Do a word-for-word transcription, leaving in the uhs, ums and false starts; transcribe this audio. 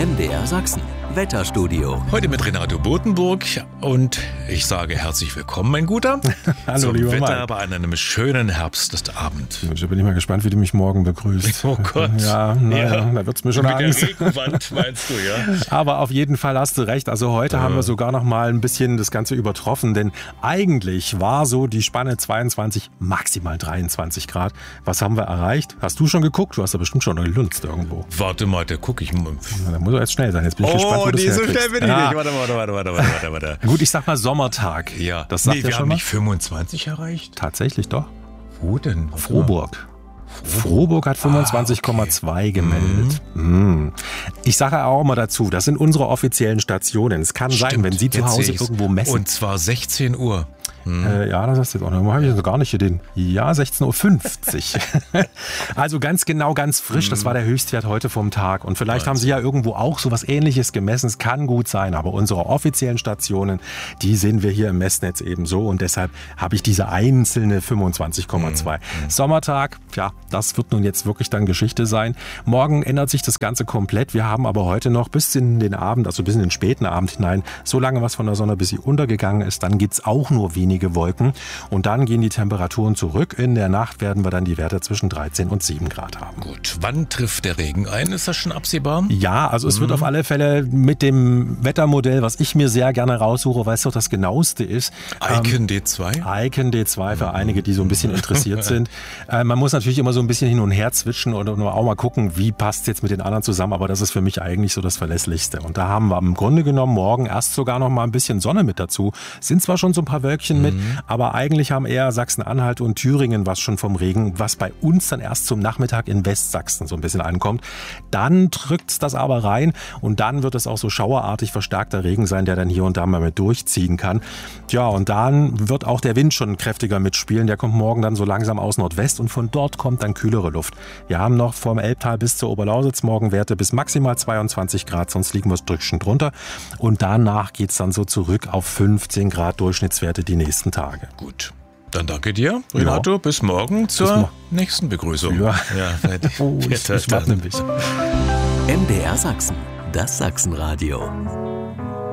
M D R Sachsen, Wetterstudio. Heute mit Renato Botenburg und ich sage herzlich willkommen, mein Guter. Hallo, zum lieber Wetter Mike. bei einem schönen Herbstabend. Da bin ich mal gespannt, wie du mich morgen begrüßt. Oh Gott. Ja, naja, Ja. da wird's mir schon Mit Angst. der Regenwand meinst du, ja? Aber auf jeden Fall hast du recht. Also heute Ja. haben wir sogar noch mal ein bisschen das Ganze übertroffen, denn eigentlich war so die Spanne zweiundzwanzig, maximal dreiundzwanzig Grad. Was haben wir erreicht? Hast du schon geguckt? Du hast ja bestimmt schon gelunzt irgendwo. Warte mal, da gucke ich mal. Na, da muss er jetzt schnell sein. Jetzt bin ich gespannt, wo Oh, du nee, es so herkriegst. schnell bin ich Ja. nicht. Warte, warte, warte, warte, warte, warte, warte. Gut, ich sag mal Sommertag. Ja, Das sagt nee, ja wir schon haben mal. nicht fünfundzwanzig erreicht. Tatsächlich doch. Wo denn? Warte mal. Frohburg. Frohburg hat fünfundzwanzig Komma zwei gemeldet. Mhm. Ich sage auch mal dazu, das sind unsere offiziellen Stationen. Es kann sein, Stimmt, wenn Sie zu jetzt Hause sehe ich's. irgendwo messen. Und zwar sechzehn Uhr. Äh, ja, das hast du jetzt auch noch. Habe ich jetzt gar nicht hier den. Ja, sechzehn Uhr fünfzig. Also ganz genau, ganz frisch. Das war der Höchstwert heute vom Tag. Und vielleicht haben Sie ja irgendwo auch so was Ähnliches gemessen. Es kann gut sein. Aber unsere offiziellen Stationen, die sehen wir hier im Messnetz eben so. Und deshalb habe ich diese einzelne fünfundzwanzig Komma zwei. Sommertag, ja, das wird nun jetzt wirklich dann Geschichte sein. Morgen ändert sich das Ganze komplett. Wir haben aber heute noch bis in den Abend, also bis in den späten Abend hinein, so lange was von der Sonne, bis sie untergegangen ist. Dann gibt's auch nur wenige Wolken und dann gehen die Temperaturen zurück. In der Nacht werden wir dann die Werte zwischen dreizehn und sieben Grad haben. Gut, wann trifft der Regen ein? Ist das schon absehbar? Ja, also es wird auf alle Fälle mit dem Wettermodell, was ich mir sehr gerne raussuche, weil es doch das genaueste ist. Icon D zwei? Icon D zwei für einige, die so ein bisschen interessiert sind. Äh, man muss natürlich immer so ein bisschen hin und her zwitschen und auch mal gucken, wie passt es jetzt mit den anderen zusammen. Aber das ist für mich eigentlich so das Verlässlichste. Und da haben wir im Grunde genommen morgen erst sogar noch mal ein bisschen Sonne mit dazu. Sind zwar schon so ein paar Wölkchen mit, aber eigentlich haben eher Sachsen-Anhalt und Thüringen was schon vom Regen, was bei uns dann erst zum Nachmittag in Westsachsen so ein bisschen ankommt. Dann drückt das aber rein und dann wird es auch so schauerartig verstärkter Regen sein, der dann hier und da mal mit durchziehen kann. Tja, und dann wird auch der Wind schon kräftiger mitspielen. Der kommt morgen dann so langsam aus Nordwest und von dort kommt dann kühlere Luft. Wir haben noch vom Elbtal bis zur Oberlausitz morgen Werte bis maximal zweiundzwanzig Grad, sonst liegen wir das Stückchen drunter. Und danach geht es dann so zurück auf fünfzehn Grad Durchschnittswerte die nächsten Tage. Gut. Dann danke dir, Renato. Ja. Bis morgen zur mo- nächsten Begrüßung. Ja. Ja, Oh, ich, ich warte nämlich. M D R Sachsen, das Sachsenradio.